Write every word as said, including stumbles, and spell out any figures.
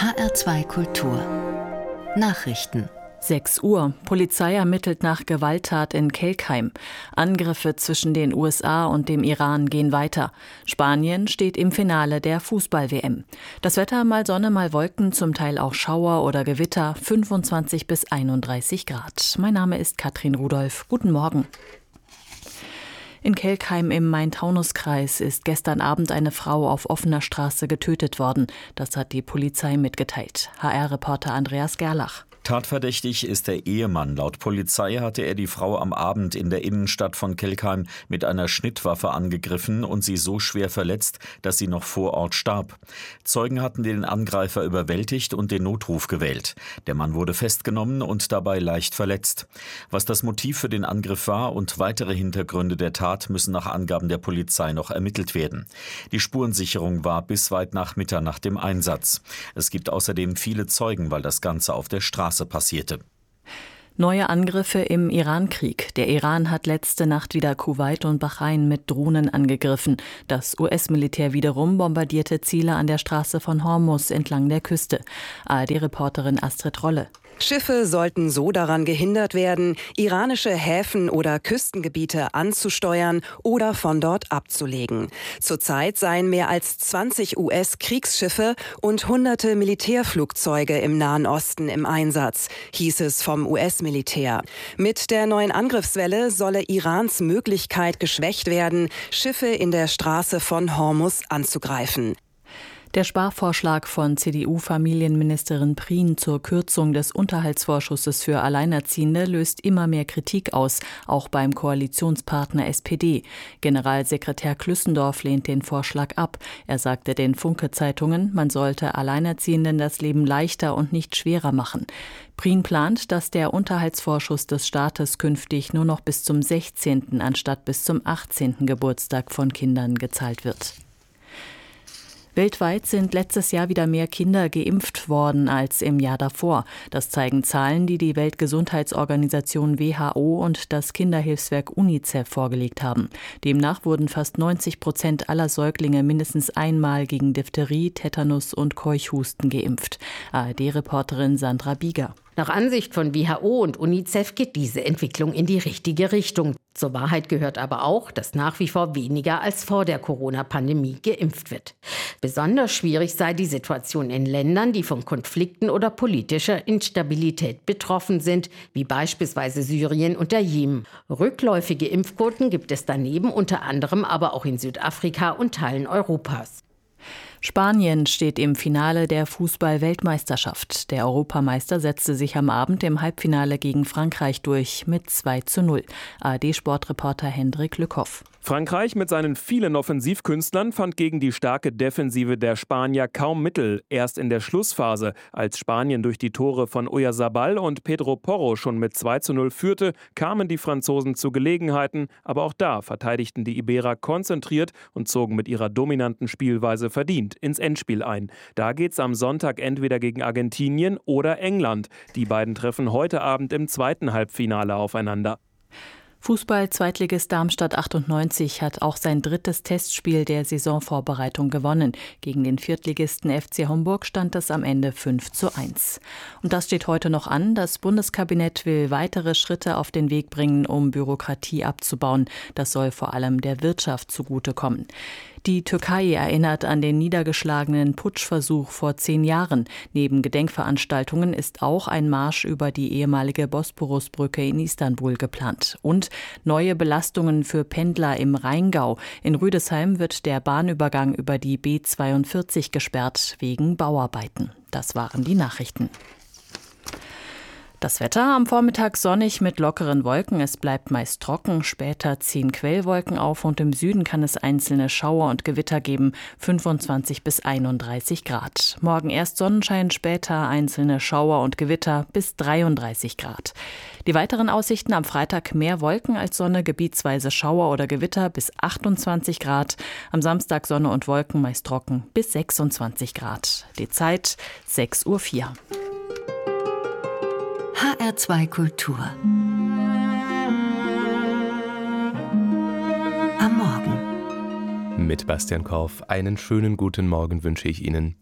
H R zwei Kultur Nachrichten. sechs Uhr. Polizei ermittelt nach Gewalttat in Kelkheim. Angriffe zwischen den U S A und dem Iran gehen weiter. Spanien steht im Finale der Fußball-W M. Das Wetter mal Sonne, mal Wolken, zum Teil auch Schauer oder Gewitter, fünfundzwanzig bis einunddreißig Grad. Mein Name ist Katrin Rudolph. Guten Morgen. In Kelkheim im Main-Taunus-Kreis ist gestern Abend eine Frau auf offener Straße getötet worden. Das hat die Polizei mitgeteilt. H R-Reporter Andreas Gerlach. Tatverdächtig ist der Ehemann. Laut Polizei hatte er die Frau am Abend in der Innenstadt von Kelkheim mit einer Schnittwaffe angegriffen und sie so schwer verletzt, dass sie noch vor Ort starb. Zeugen hatten den Angreifer überwältigt und den Notruf gewählt. Der Mann wurde festgenommen und dabei leicht verletzt. Was das Motiv für den Angriff war und weitere Hintergründe der Tat müssen nach Angaben der Polizei noch ermittelt werden. Die Spurensicherung war bis weit nach Mitternacht im Einsatz. Es gibt außerdem viele Zeugen, weil das Ganze auf der Straße passierte. Neue Angriffe im Iran-Krieg. Der Iran hat letzte Nacht wieder Kuwait und Bahrain mit Drohnen angegriffen. Das U S-Militär wiederum bombardierte Ziele an der Straße von Hormuz entlang der Küste. A R D-Reporterin Astrid Rolle. Schiffe sollten so daran gehindert werden, iranische Häfen oder Küstengebiete anzusteuern oder von dort abzulegen. Zurzeit seien mehr als zwanzig U S-Kriegsschiffe und hunderte Militärflugzeuge im Nahen Osten im Einsatz, hieß es vom U S-Militär. Mit der neuen Angriffswelle solle Irans Möglichkeit geschwächt werden, Schiffe in der Straße von Hormuz anzugreifen. Der Sparvorschlag von C D U-Familienministerin Prien zur Kürzung des Unterhaltsvorschusses für Alleinerziehende löst immer mehr Kritik aus, auch beim Koalitionspartner S P D. Generalsekretär Klüssendorf lehnt den Vorschlag ab. Er sagte den Funke-Zeitungen, man sollte Alleinerziehenden das Leben leichter und nicht schwerer machen. Prien plant, dass der Unterhaltsvorschuss des Staates künftig nur noch bis zum sechzehnten anstatt bis zum achtzehnten Geburtstag von Kindern gezahlt wird. Weltweit sind letztes Jahr wieder mehr Kinder geimpft worden als im Jahr davor. Das zeigen Zahlen, die die Weltgesundheitsorganisation W H O und das Kinderhilfswerk UNICEF vorgelegt haben. Demnach wurden fast neunzig Prozent aller Säuglinge mindestens einmal gegen Diphtherie, Tetanus und Keuchhusten geimpft. A R D-Reporterin Sandra Bieger. Nach Ansicht von W H O und UNICEF geht diese Entwicklung in die richtige Richtung. Zur Wahrheit gehört aber auch, dass nach wie vor weniger als vor der Corona-Pandemie geimpft wird. Besonders schwierig sei die Situation in Ländern, die von Konflikten oder politischer Instabilität betroffen sind, wie beispielsweise Syrien und der Jemen. Rückläufige Impfquoten gibt es daneben unter anderem aber auch in Südafrika und Teilen Europas. Spanien steht im Finale der Fußball-Weltmeisterschaft. Der Europameister setzte sich am Abend im Halbfinale gegen Frankreich durch mit zwei zu null. A R D-Sportreporter Hendrik Lückhoff. Frankreich mit seinen vielen Offensivkünstlern fand gegen die starke Defensive der Spanier kaum Mittel. Erst in der Schlussphase, als Spanien durch die Tore von Oyarzabal und Pedro Porro schon mit zwei zu null führte, kamen die Franzosen zu Gelegenheiten. Aber auch da verteidigten die Iberer konzentriert und zogen mit ihrer dominanten Spielweise verdient ins Endspiel ein. Da geht's am Sonntag entweder gegen Argentinien oder England. Die beiden treffen heute Abend im zweiten Halbfinale aufeinander. Fußball-Zweitligist Darmstadt achtundneunzig hat auch sein drittes Testspiel der Saisonvorbereitung gewonnen. Gegen den Viertligisten F C Homburg stand es am Ende fünf zu eins. Und das steht heute noch an. Das Bundeskabinett will weitere Schritte auf den Weg bringen, um Bürokratie abzubauen. Das soll vor allem der Wirtschaft zugutekommen. Die Türkei erinnert an den niedergeschlagenen Putschversuch vor zehn Jahren. Neben Gedenkveranstaltungen ist auch ein Marsch über die ehemalige Bosporusbrücke in Istanbul geplant. Und neue Belastungen für Pendler im Rheingau. In Rüdesheim wird der Bahnübergang über die B zweiundvierzig gesperrt wegen Bauarbeiten. Das waren die Nachrichten. Das Wetter am Vormittag sonnig mit lockeren Wolken. Es bleibt meist trocken. Später ziehen Quellwolken auf und im Süden kann es einzelne Schauer und Gewitter geben. fünfundzwanzig bis einunddreißig Grad. Morgen erst Sonnenschein, später einzelne Schauer und Gewitter bis dreiunddreißig Grad. Die weiteren Aussichten: am Freitag mehr Wolken als Sonne, gebietsweise Schauer oder Gewitter bis achtundzwanzig Grad. Am Samstag Sonne und Wolken, meist trocken bis sechsundzwanzig Grad. Die Zeit sechs Uhr vier. H R zwei Kultur am Morgen. Mit Bastian Korf einen schönen guten Morgen wünsche ich Ihnen.